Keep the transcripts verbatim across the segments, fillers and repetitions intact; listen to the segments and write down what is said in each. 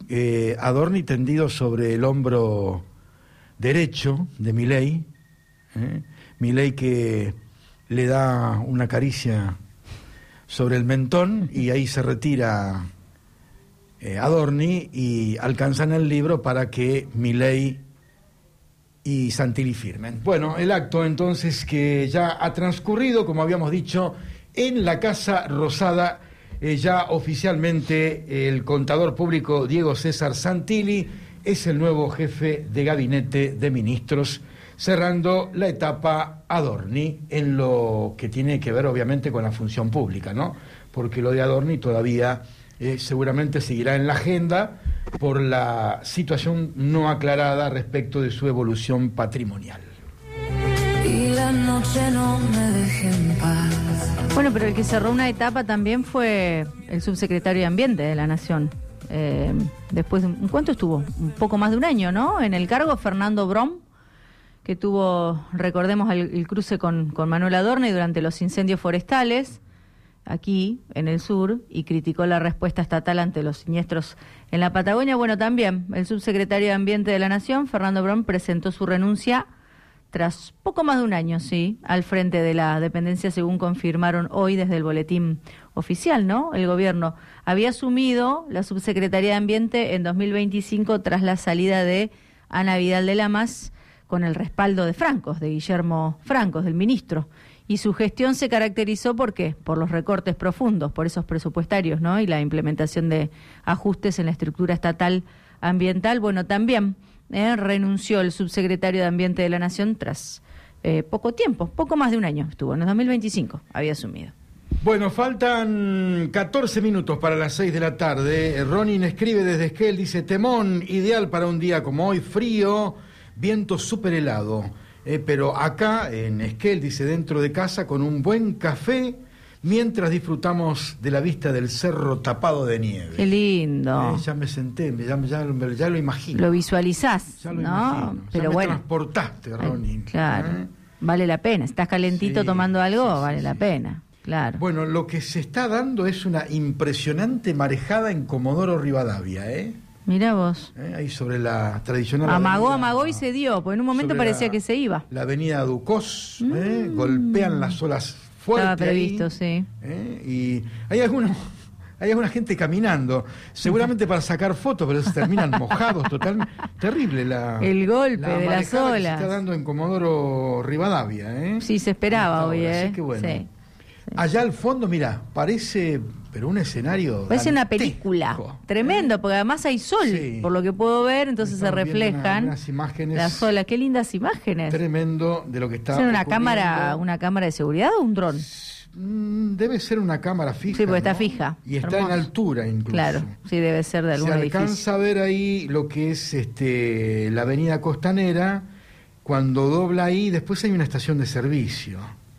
eh, Adorni tendido sobre el hombro derecho de Milei, ¿eh? Milei que le da una caricia sobre el mentón y ahí se retira eh, Adorni y alcanzan el libro para que Milei y Santilli firmen. Bueno, el acto entonces que ya ha transcurrido, como habíamos dicho, en la Casa Rosada, eh, ya oficialmente el contador público Diego César Santilli es el nuevo jefe de gabinete de ministros, cerrando la etapa Adorni en lo que tiene que ver obviamente con la función pública, ¿no? Porque lo de Adorni todavía eh, seguramente seguirá en la agenda por la situación no aclarada respecto de su evolución patrimonial. Y la noche no me deje en paz. Bueno, pero el que cerró una etapa también fue el subsecretario de Ambiente de la Nación. Eh, después de un, ¿cuánto estuvo? Un poco más de un año, ¿no? En el cargo, Fernando Brom, que tuvo, recordemos, el, el cruce con, con Manuel Adorni durante los incendios forestales, aquí, en el sur, y criticó la respuesta estatal ante los siniestros en la Patagonia. Bueno, también el subsecretario de Ambiente de la Nación, Fernando Brom, presentó su renuncia tras poco más de un año, sí, al frente de la dependencia, según confirmaron hoy desde el boletín oficial, ¿no? El gobierno había asumido la subsecretaría de Ambiente en dos mil veinticinco tras la salida de Ana Vidal de Lamas, con el respaldo de Francos, de Guillermo Francos, del ministro. Y su gestión se caracterizó, ¿por qué? Por los recortes profundos, por esos presupuestarios, ¿no? Y la implementación de ajustes en la estructura estatal ambiental. Bueno, también eh, renunció el subsecretario de Ambiente de la Nación tras eh, poco tiempo, poco más de un año estuvo, en el dos mil veinticinco había asumido. Bueno, faltan catorce minutos para las seis de la tarde. Ronin escribe desde Esquel, dice: temón, ideal para un día como hoy, frío, viento súper helado. Eh, pero acá en Esquel, dice, dentro de casa, con un buen café, mientras disfrutamos de la vista del cerro tapado de nieve. Qué lindo. Eh, ya me senté, ya, ya, ya lo imagino. Lo visualizás, ya lo ¿no? Imagino. Pero ya me bueno, transportaste, Ronin. Claro, ¿Eh? Vale la pena. Estás calentito sí, tomando algo, sí, sí, vale sí. la pena, claro. Bueno, lo que se está dando es una impresionante marejada en Comodoro Rivadavia, ¿eh? Mirá vos. ¿Eh? Ahí sobre la tradicional Amagó, avenida, amagó y se dio, porque en un momento parecía la, que se iba. La avenida Ducos, Mm. ¿eh? Golpean las olas fuertes. Estaba previsto, ahí, sí. ¿eh? Y hay algunos... Hay alguna gente caminando, seguramente para sacar fotos, pero se terminan mojados, totalmente. Terrible la... El golpe la de las marejada que olas. se está dando en Comodoro Rivadavia, ¿eh? Sí, se esperaba hoy, ¿eh? Así que bueno. Sí, sí. Allá al fondo, mira, parece, pero un escenario Parece una dantesco, película. ¿eh? Tremendo, porque además hay sol, Sí. por lo que puedo ver, entonces se Estamos viendo reflejan una- unas imágenes las olas. Qué lindas imágenes. Tremendo de lo que está ¿Es una ocurriendo. cámara, una cámara de seguridad o un dron? Mm, Debe ser una cámara fija. Sí, porque está ¿no? fija. Y está Hermoso. en altura incluso. Claro, sí, debe ser de algún Se edificio. alcanza a ver ahí lo que es este la avenida Costanera, cuando dobla ahí, después hay una estación de servicio.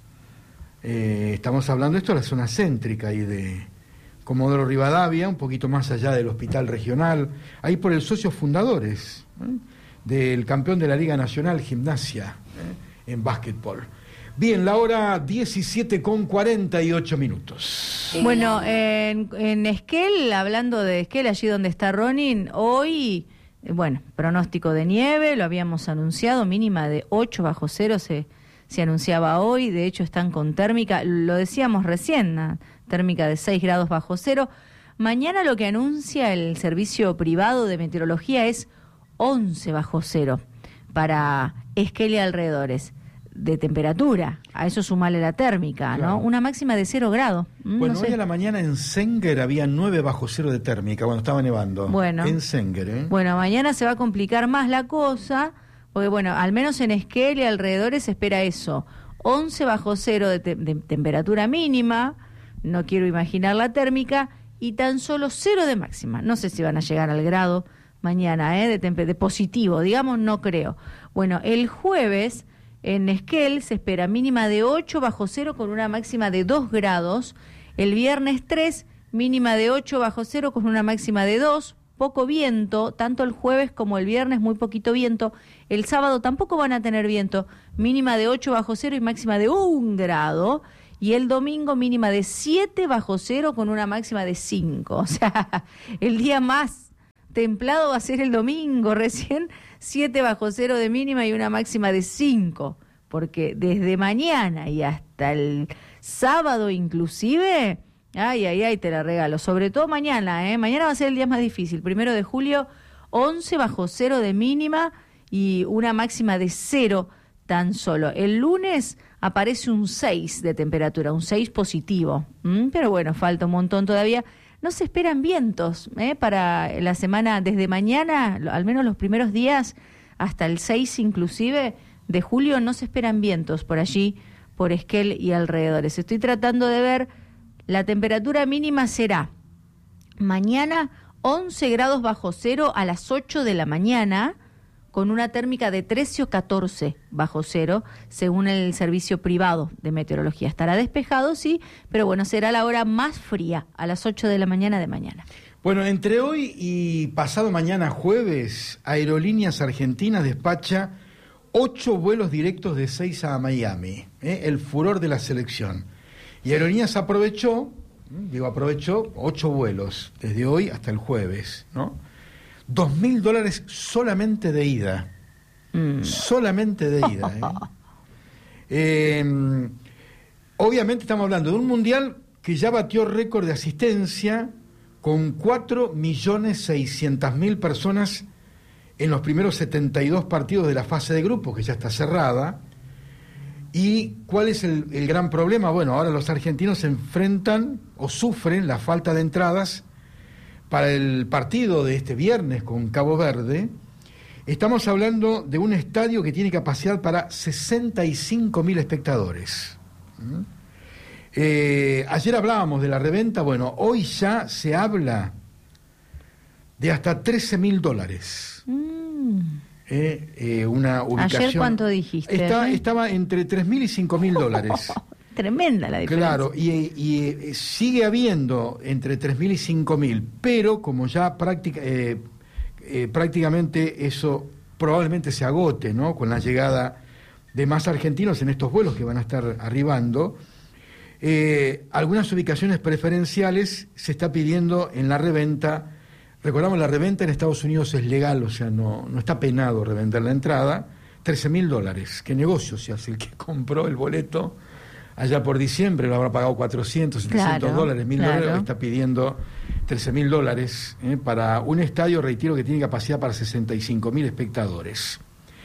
Eh, estamos hablando, esto de la zona céntrica ahí de Comodoro Rivadavia, un poquito más allá del hospital regional, ahí por el socios fundadores, ¿eh? del campeón de la Liga Nacional Gimnasia, ¿eh? en básquetbol. Bien, la hora diecisiete con cuarenta y ocho minutos. Bueno, en, en Esquel, hablando de Esquel, allí donde está Ronin, hoy, eh, bueno, pronóstico de nieve, lo habíamos anunciado, mínima de ocho bajo cero se, se anunciaba hoy, de hecho están con térmica, lo decíamos recién, ¿no? Térmica de seis grados bajo cero. Mañana lo que anuncia el servicio privado de meteorología es once bajo cero para Esquel y alrededores. De temperatura, a eso sumarle la térmica, Claro. ¿no? Una máxima de cero grado. Mm, Bueno, no sé. hoy a la mañana en Senger había nueve bajo cero de térmica cuando estaba nevando. Bueno. En Senger, ¿eh? Bueno, mañana se va a complicar más la cosa, porque bueno, al menos en Esquel y alrededores se espera eso. once bajo cero de, te- de temperatura mínima, no quiero imaginar la térmica, y tan solo cero de máxima. No sé si van a llegar al grado mañana, ¿eh? de, tempe- de positivo, digamos, no creo. Bueno, el jueves... En Esquel se espera mínima de ocho bajo cero con una máxima de dos grados. El viernes tres, mínima de ocho bajo cero con una máxima de dos. Poco viento, tanto el jueves como el viernes, muy poquito viento. El sábado tampoco van a tener viento, mínima de ocho bajo cero y máxima de un grado. Y el domingo mínima de siete bajo cero con una máxima de cinco. O sea, el día más templado va a ser el domingo, recién siete bajo cero de mínima y una máxima de cinco, porque desde mañana y hasta el sábado inclusive, ay, ay, ay, te la regalo, sobre todo mañana, ¿eh? Mañana va a ser el día más difícil, primero de julio, once bajo cero de mínima y una máxima de cero tan solo. El lunes aparece un seis de temperatura, un seis positivo, ¿Mm? Pero bueno, falta un montón todavía. No se esperan vientos ¿eh? para la semana desde mañana, al menos los primeros días, hasta el seis inclusive de julio, no se esperan vientos por allí, por Esquel y alrededores. Estoy tratando de ver, la temperatura mínima será mañana once grados bajo cero a las ocho de la mañana, con una térmica de trece o catorce bajo cero, según el servicio privado de meteorología. Estará despejado, sí, pero bueno, será la hora más fría, a las ocho de la mañana de mañana. Bueno, entre hoy y pasado mañana jueves, Aerolíneas Argentinas despacha ocho vuelos directos de Ezeiza a Miami, ¿eh? El furor de la selección. Y Aerolíneas aprovechó, digo aprovechó, ocho vuelos, desde hoy hasta el jueves, ¿no? Dos mil dólares solamente de ida. Mm. Solamente de ida. ¿eh? eh, obviamente estamos hablando de un mundial que ya batió récord de asistencia con cuatro millones seiscientas mil personas en los primeros setenta y dos partidos de la fase de grupos, que ya está cerrada. ¿Y cuál es el, el gran problema? Bueno, ahora los argentinos se enfrentan o sufren la falta de entradas para el partido de este viernes con Cabo Verde. Estamos hablando de un estadio que tiene capacidad para sesenta y cinco mil espectadores. ¿Mm? Eh, ayer hablábamos de la reventa, bueno, hoy ya se habla de hasta trece mil dólares. Mm. Eh, eh, una ubicación. ¿Ayer cuánto dijiste? Está, estaba entre tres mil y cinco mil dólares. Tremenda la diferencia. Claro, y, y sigue habiendo entre tres mil y cinco mil, pero como ya práctica, eh, eh, prácticamente eso probablemente se agote, ¿no? Con la llegada de más argentinos en estos vuelos que van a estar arribando, eh, algunas ubicaciones preferenciales se está pidiendo en la reventa. Recordamos, la reventa en Estados Unidos es legal, o sea, no, no está penado revender la entrada, trece mil dólares. ¿Qué negocio se hace? El que compró el boleto allá por diciembre lo habrá pagado cuatrocientos, setecientos claro, dólares, mil claro. dólares, está pidiendo trece mil dólares ¿eh? para un estadio, reitero, que tiene capacidad para sesenta y cinco mil espectadores.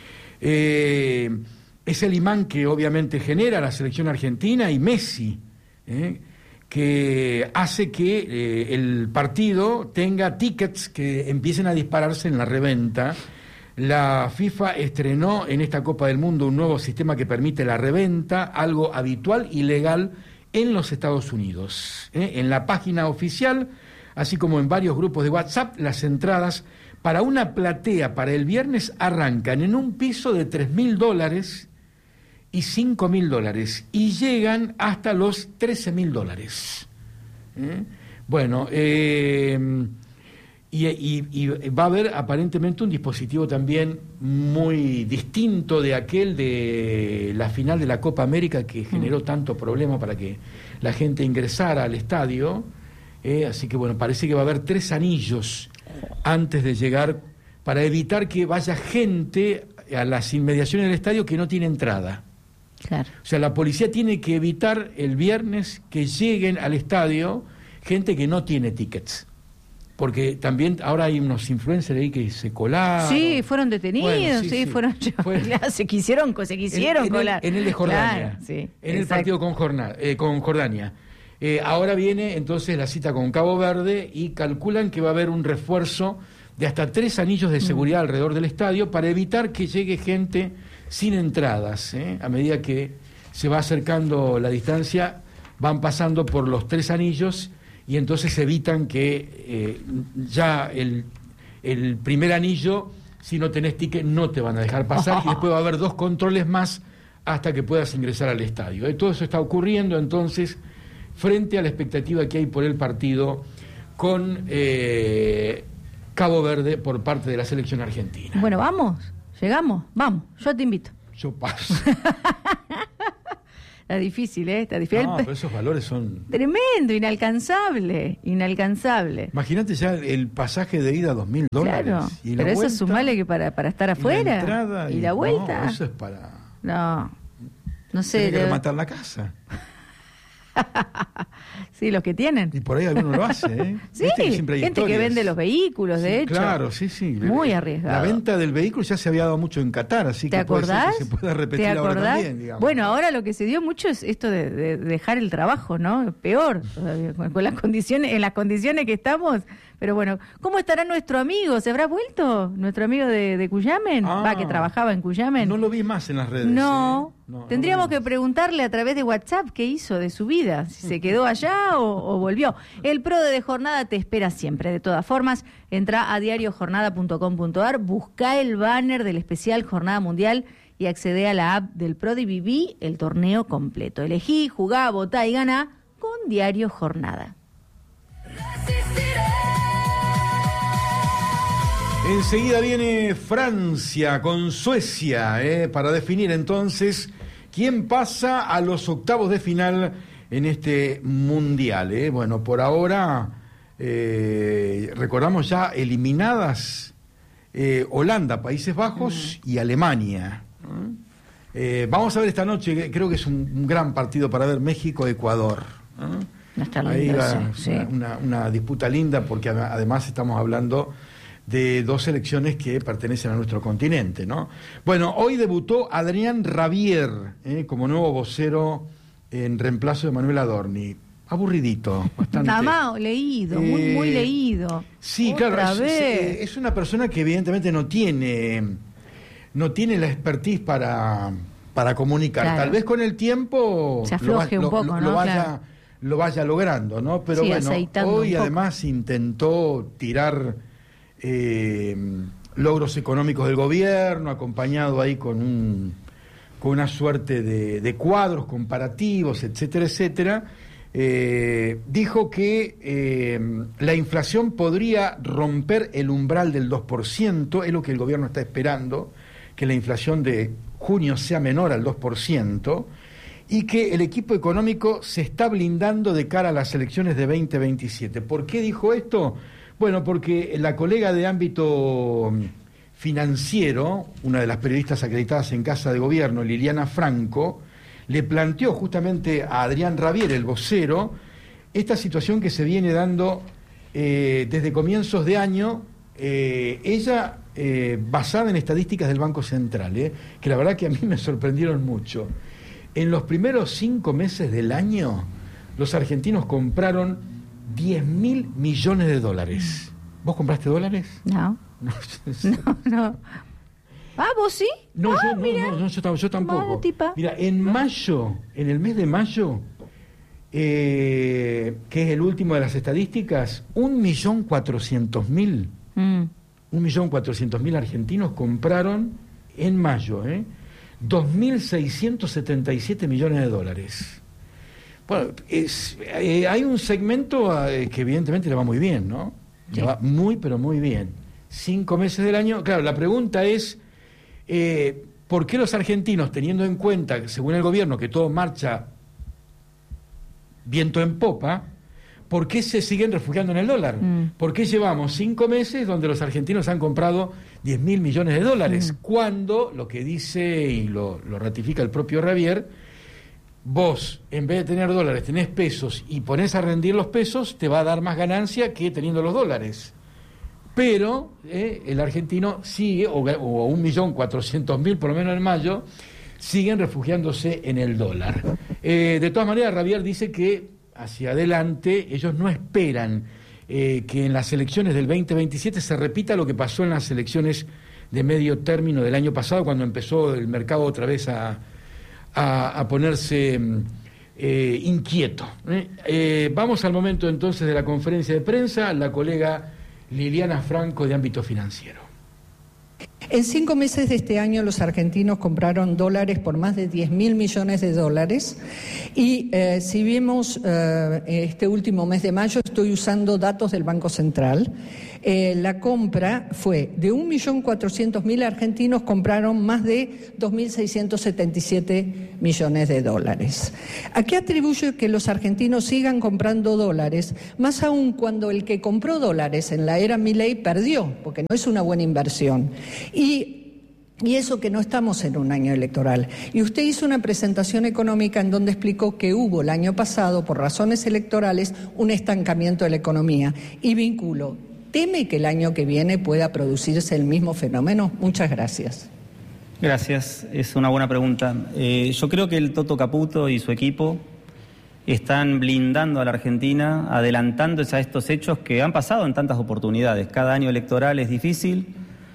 Eh, es el imán que obviamente genera la selección argentina y Messi, ¿eh? que hace que eh, el partido tenga tickets que empiecen a dispararse en la reventa. La FIFA estrenó en esta Copa del Mundo un nuevo sistema que permite la reventa, algo habitual y legal en los Estados Unidos. ¿eh? En la página oficial, así como en varios grupos de WhatsApp, las entradas para una platea para el viernes arrancan en un piso de tres mil dólares y cinco mil dólares y llegan hasta los trece mil dólares. ¿eh? Bueno, eh... Y, y, y va a haber aparentemente un dispositivo también muy distinto de aquel de la final de la Copa América que generó tanto problema para que la gente ingresara al estadio. Eh, así que bueno, parece que va a haber tres anillos antes de llegar para evitar que vaya gente a las inmediaciones del estadio que no tiene entrada. Claro. O sea, la policía tiene que evitar el viernes que lleguen al estadio gente que no tiene tickets. Porque también ahora hay unos influencers ahí que se colaron. Sí, fueron detenidos, bueno, sí, sí, sí, fueron Fue, se quisieron, se quisieron en, colar. En el, en el de Jordania, claro, sí, en exacto. el partido con, Jornada, eh, con Jordania. Eh, ahora viene entonces la cita con Cabo Verde y calculan que va a haber un refuerzo de hasta tres anillos de seguridad mm. alrededor del estadio para evitar que llegue gente sin entradas. ¿eh? A medida que se va acercando la distancia, van pasando por los tres anillos y entonces evitan que eh, ya el, el primer anillo, si no tenés ticket, no te van a dejar pasar, y después va a haber dos controles más hasta que puedas ingresar al estadio. ¿eh? Todo eso está ocurriendo entonces frente a la expectativa que hay por el partido con eh, Cabo Verde por parte de la selección argentina. Bueno, vamos, llegamos, vamos, yo te invito. Yo paso. Está difícil, ¿eh? Está difícil. No, pero esos valores son... Tremendo, inalcanzable, inalcanzable. Imagínate ya el pasaje de ida a dos mil dólares. Claro, y la pero eso vuelta, sumale que para, para estar afuera. Y la entrada. Y, y la vuelta. No, eso es para... No, no sé. Tiene que de... rematar la casa. Sí, los que tienen. Y por ahí alguno lo hace, ¿eh? Sí, Viste que siempre hay gente historias. que vende los vehículos, de Sí, hecho. Claro, sí, sí. Muy arriesgado. La venta del vehículo ya se había dado mucho en Qatar, así ¿Te que puede ser acordás? que se pueda repetir ¿Te ahora acordás? también, digamos. Bueno, ahora lo que se dio mucho es esto de, de dejar el trabajo, ¿no? Peor, todavía, con, con las condiciones, en las condiciones que estamos. Pero bueno, ¿cómo estará nuestro amigo? ¿Se habrá vuelto? ¿Nuestro amigo de, de Cuyamen? Ah, Va, que trabajaba en Cuyamen. No lo vi más en las redes. No, ¿eh? no tendríamos no que preguntarle a través de WhatsApp qué hizo de su vida, si se quedó allá o, o volvió. El PRODE de Jornada te espera siempre. De todas formas, entra a diario jornada punto com punto a r, busca el banner del especial Jornada Mundial y accede a la app del PRODE y viví el torneo completo. Elegí, jugá, votá y ganá con Diario Jornada. Enseguida viene Francia con Suecia, ¿eh? Para definir entonces quién pasa a los octavos de final en este mundial, ¿eh? Bueno, por ahora eh, recordamos ya eliminadas eh, Holanda, Países Bajos mm. y Alemania. Eh, vamos a ver esta noche, creo que es un, un gran partido para ver, México-Ecuador. ¿eh? Ahí va, sí, sí. Una, una disputa linda porque además estamos hablando de dos selecciones que pertenecen a nuestro continente, ¿no? Bueno, hoy debutó Adrián Rabier ¿eh? como nuevo vocero en reemplazo de Manuel Adorni. Aburridito, bastante. Nada más leído, eh, muy, muy leído. Sí, Otra claro, es, vez. es una persona que evidentemente no tiene, no tiene la expertise para, para comunicar. Claro. Tal vez con el tiempo se afloje lo, un poco, lo, ¿no? lo vaya, claro. lo vaya logrando, ¿no? Pero sí, bueno, hoy un además intentó tirar eh, logros económicos del gobierno, acompañado ahí con un con una suerte de, de cuadros comparativos, etcétera, etcétera. Eh, dijo que eh, la inflación podría romper el umbral del dos por ciento, es lo que el gobierno está esperando, que la inflación de junio sea menor al dos por ciento, y que el equipo económico se está blindando de cara a las elecciones de veinte veintisiete. ¿Por qué dijo esto? Bueno, porque la colega de ámbito financiero, una de las periodistas acreditadas en Casa de Gobierno, Liliana Franco, le planteó justamente a Adrián Rabier, el vocero, esta situación que se viene dando eh, desde comienzos de año, eh, ella eh, basada en estadísticas del Banco Central, eh, que la verdad que a mí me sorprendieron mucho. En los primeros cinco meses del año, los argentinos compraron diez mil millones de dólares. ¿Vos compraste dólares? No. No, no. no. Ah, ¿vos sí? No, ah, yo, no, mira. no, no, yo, yo tampoco. Tipa. Mira, en mayo, en el mes de mayo, eh, que es el último de las estadísticas, un millón cuatrocientos mil, mm. un millón cuatrocientos mil argentinos compraron en mayo, ¿eh? dos mil seiscientos setenta y siete millones de dólares. Bueno, es, eh, hay un segmento eh, que evidentemente le va muy bien, ¿no? Le sí. va muy, pero muy bien. Cinco meses del año. Claro, la pregunta es, eh, ¿por qué los argentinos, teniendo en cuenta, según el gobierno, que todo marcha viento en popa, ¿por qué se siguen refugiando en el dólar? Mm. ¿Por qué llevamos cinco meses donde los argentinos han comprado diez mil millones de dólares? Mm. Cuando, lo que dice y lo, lo ratifica el propio Rabier, vos, en vez de tener dólares, tenés pesos y ponés a rendir los pesos, te va a dar más ganancia que teniendo los dólares. Pero eh, el argentino sigue, o, o un millón cuatrocientos mil por lo menos en mayo, siguen refugiándose en el dólar. Eh, de todas maneras, Rabier dice que hacia adelante ellos no esperan eh, que en las elecciones del veinte veintisiete se repita lo que pasó en las elecciones de medio término del año pasado, cuando empezó el mercado otra vez a, a, a ponerse eh, inquieto. ¿eh? Eh, vamos al momento entonces de la conferencia de prensa, la colega Liliana Franco de ámbito financiero. En cinco meses de este año los argentinos compraron dólares por más de diez mil millones de dólares y eh, si vemos eh, este último mes de mayo, estoy usando datos del Banco Central, eh, la compra fue de un millón cuatrocientos mil argentinos compraron más de dos mil seiscientos setenta y siete millones de dólares. ¿A qué atribuye que los argentinos sigan comprando dólares? Más aún cuando el que compró dólares en la era Milei perdió, porque no es una buena inversión. Y Y eso que no estamos en un año electoral. Y usted hizo una presentación económica en donde explicó que hubo el año pasado, por razones electorales, un estancamiento de la economía. Y vinculo, ¿teme que el año que viene pueda producirse el mismo fenómeno? Muchas gracias. Gracias, es una buena pregunta. Eh, yo creo que el Toto Caputo y su equipo están blindando a la Argentina, adelantándose a estos hechos que han pasado en tantas oportunidades. Cada año electoral es difícil.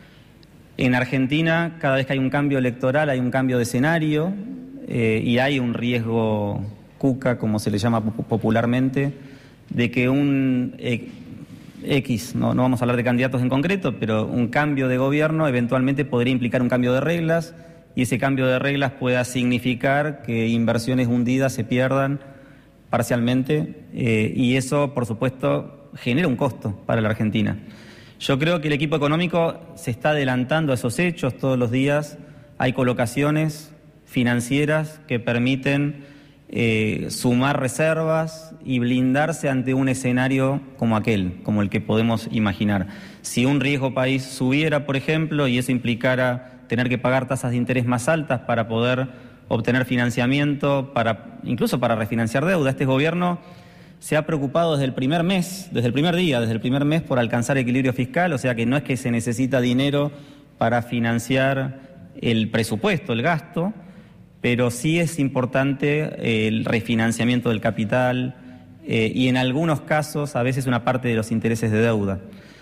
En Argentina, cada vez que hay un cambio electoral, hay un cambio de escenario eh, y hay un riesgo cuca, como se le llama popularmente, de que un eh, X, no, no vamos a hablar de candidatos en concreto, pero un cambio de gobierno eventualmente podría implicar un cambio de reglas y ese cambio de reglas pueda significar que inversiones hundidas se pierdan parcialmente eh, y eso, por supuesto, genera un costo para la Argentina. Yo creo que el equipo económico se está adelantando a esos hechos todos los días. Hay colocaciones financieras que permiten eh, sumar reservas y blindarse ante un escenario como aquel, como el que podemos imaginar. Si un riesgo país subiera, por ejemplo, y eso implicara tener que pagar tasas de interés más altas para poder obtener financiamiento, para incluso para refinanciar deuda, este gobierno se ha preocupado desde el primer mes, desde el primer día, desde el primer mes por alcanzar equilibrio fiscal, o sea que no es que se necesita dinero para financiar el presupuesto, el gasto, pero sí es importante el refinanciamiento del capital eh, y en algunos casos a veces una parte de los intereses de deuda.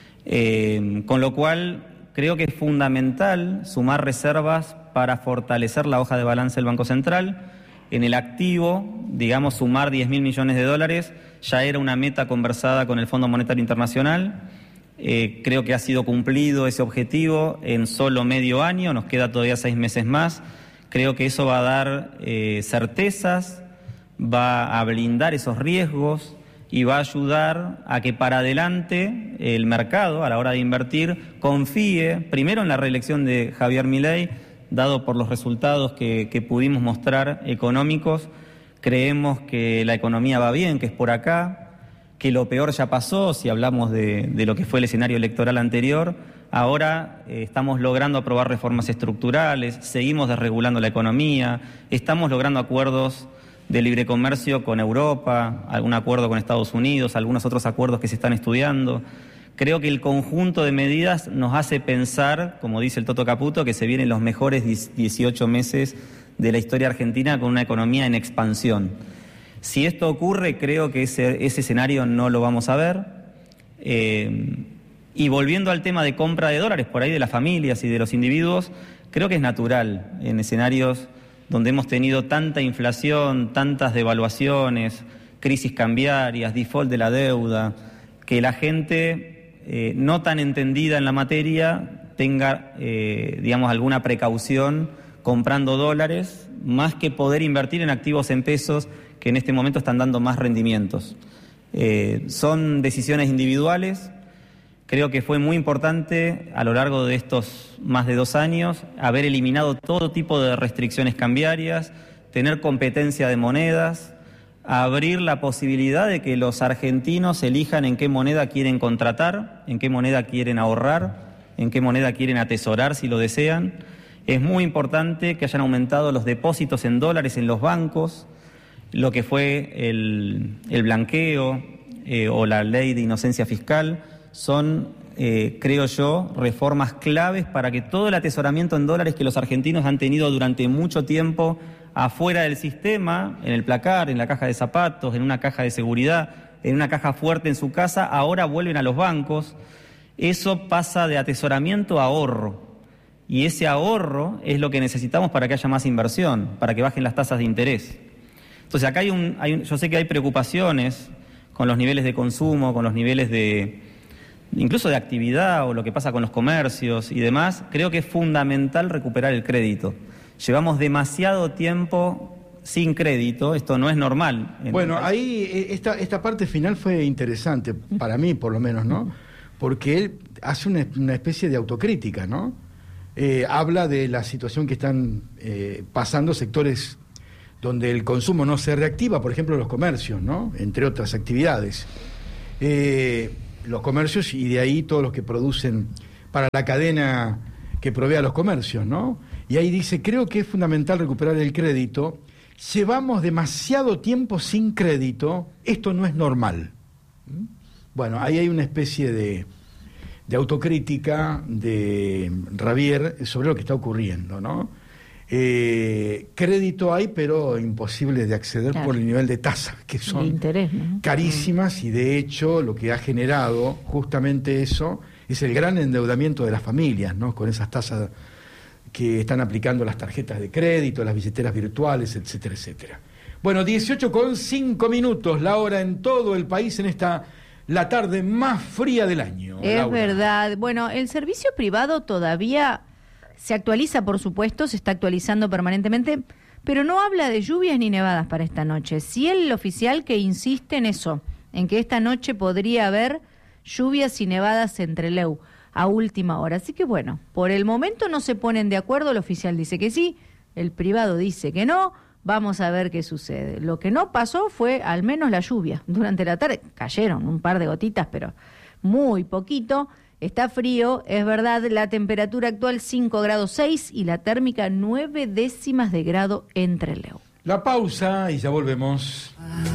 Eh, con lo cual creo que es fundamental sumar reservas para fortalecer la hoja de balance del Banco Central. En el activo, digamos, sumar diez mil millones de dólares ya era una meta conversada con el Fondo Monetario Internacional. Eh, creo que ha sido cumplido ese objetivo en solo medio año, nos queda todavía seis meses más. Creo que eso va a dar eh, certezas, va a blindar esos riesgos y va a ayudar a que para adelante el mercado, a la hora de invertir, confíe primero en la reelección de Javier Milei, dado por los resultados que, que pudimos mostrar económicos. Creemos que la economía va bien, que es por acá, que lo peor ya pasó, si hablamos de, de lo que fue el escenario electoral anterior. Ahora eh, estamos logrando aprobar reformas estructurales, seguimos desregulando la economía, estamos logrando acuerdos de libre comercio con Europa, algún acuerdo con Estados Unidos, algunos otros acuerdos que se están estudiando. Creo que el conjunto de medidas nos hace pensar, como dice el Toto Caputo, que se vienen los mejores dieciocho meses de la historia argentina con una economía en expansión. Si esto ocurre, creo que ese, ese escenario no lo vamos a ver. Eh, y volviendo al tema de compra de dólares, por ahí de las familias y de los individuos, creo que es natural en escenarios donde hemos tenido tanta inflación, tantas devaluaciones, crisis cambiarias, default de la deuda, que la gente Eh, no tan entendida en la materia tenga, eh, digamos, alguna precaución comprando dólares, más que poder invertir en activos en pesos que en este momento están dando más rendimientos. Eh, son decisiones individuales. Creo que fue muy importante a lo largo de estos más de dos años haber eliminado todo tipo de restricciones cambiarias, tener competencia de monedas, abrir la posibilidad de que los argentinos elijan en qué moneda quieren contratar, en qué moneda quieren ahorrar, en qué moneda quieren atesorar si lo desean. Es muy importante que hayan aumentado los depósitos en dólares en los bancos, lo que fue el, el blanqueo eh, o la ley de inocencia fiscal, son, eh, creo yo, reformas claves para que todo el atesoramiento en dólares que los argentinos han tenido durante mucho tiempo afuera del sistema, en el placar, en la caja de zapatos, en una caja de seguridad, en una caja fuerte en su casa, ahora vuelven a los bancos. Eso pasa de atesoramiento a ahorro. Y ese ahorro es lo que necesitamos para que haya más inversión, para que bajen las tasas de interés. Entonces acá hay un, hay un yo sé que hay preocupaciones con los niveles de consumo, con los niveles de, incluso de actividad o lo que pasa con los comercios y demás, creo que es fundamental recuperar el crédito. Llevamos demasiado tiempo sin crédito, esto no es normal. Bueno, ahí esta, esta parte final fue interesante, para mí por lo menos, ¿no? Porque él hace una, una especie de autocrítica, ¿no? Eh, habla de la situación que están eh, pasando sectores donde el consumo no se reactiva, por ejemplo los comercios, ¿no? Entre otras actividades. Eh, los comercios y de ahí todos los que producen para la cadena que provee a los comercios, ¿no? Y ahí dice, creo que es fundamental recuperar el crédito. Llevamos demasiado tiempo sin crédito, esto no es normal. Bueno, ahí hay una especie de, de autocrítica de Javier sobre lo que está ocurriendo, ¿no? Eh, crédito hay, pero imposible de acceder, claro, por el nivel de tasas, que son interés, ¿no? carísimas, y de hecho lo que ha generado justamente eso es el gran endeudamiento de las familias, ¿no? Con esas tasas que están aplicando las tarjetas de crédito, las billeteras virtuales, etcétera, etcétera. Bueno, dieciocho con cinco minutos, la hora en todo el país en esta, la tarde más fría del año. Es Laura. verdad. Bueno, el servicio privado todavía se actualiza, por supuesto, se está actualizando permanentemente, pero no habla de lluvias ni nevadas para esta noche. Sí el oficial que insiste en eso, en que esta noche podría haber lluvias y nevadas en Trelew a última hora. Así que bueno, por el momento no se ponen de acuerdo, el oficial dice que sí, el privado dice que no, vamos a ver qué sucede. Lo que no pasó fue al menos la lluvia. Durante la tarde cayeron un par de gotitas, pero muy poquito. Está frío, es verdad, la temperatura actual cinco grados seis y la térmica nueve décimas de grado en Trelew. La pausa y ya volvemos.